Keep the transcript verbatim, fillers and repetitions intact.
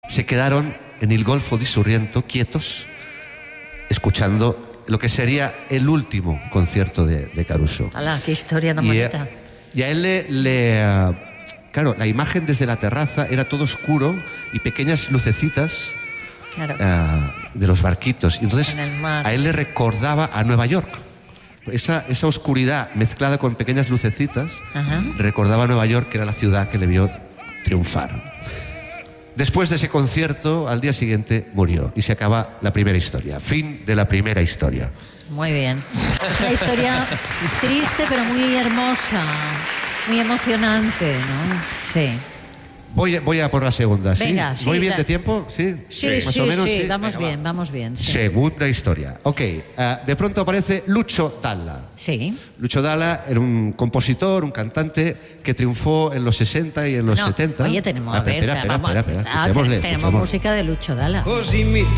se quedaron en el Golfo di Sorrento quietos, escuchando lo que sería el último concierto de, de Caruso. ¡Hala, qué historia tan y, bonita! Y a él le... le uh, claro, la imagen desde la terraza era todo oscuro y pequeñas lucecitas claro. uh, de los barquitos. Y entonces a él le recordaba a Nueva York. Esa, esa oscuridad mezclada con pequeñas lucecitas Ajá. recordaba a Nueva York, que era la ciudad que le vio triunfar. Después de ese concierto, al día siguiente murió y se acaba la primera historia. Fin de la primera historia. Muy bien. Es una historia triste pero muy hermosa, muy emocionante, ¿no? Sí. Voy, voy a por la segunda, ¿sí? Venga, sí, ¿Voy bien la... de tiempo? Sí, sí, más sí, o menos, sí. sí. Vamos Venga, bien, va. vamos bien. Sí. Segunda historia. Ok, uh, de pronto aparece Lucio Dalla. Sí. Lucio Dalla era un compositor, un cantante que triunfó en los sesenta y en los no, setenta. Oye, tenemos, ah, a ver, espera, espera, vamos, espera, espera, ah, escuchémosle, tenemos escuchemos. música de Lucio Dalla. Così mi